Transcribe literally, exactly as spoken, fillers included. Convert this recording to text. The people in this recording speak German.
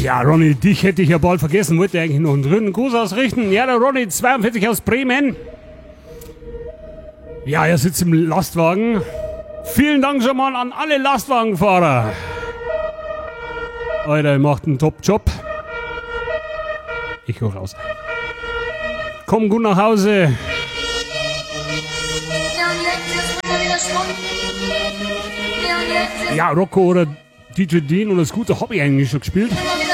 Ja, Ronny, dich hätte ich ja bald vergessen. Wollte eigentlich noch einen dritten Gruß ausrichten. Ja, der Ronny, zweiundvierzig aus Bremen. Ja, er sitzt im Lastwagen. Vielen Dank schon mal an alle Lastwagenfahrer. Alter, ihr macht einen Top-Job. Ich hol raus. Komm gut nach Hause. Ja, Rocco oder D J Dean oder Scooter habe ich eigentlich schon gespielt.